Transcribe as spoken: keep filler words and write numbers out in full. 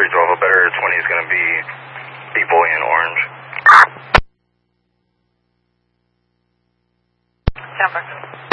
three twelve, a better twenty is going to be people in orange. San Francisco.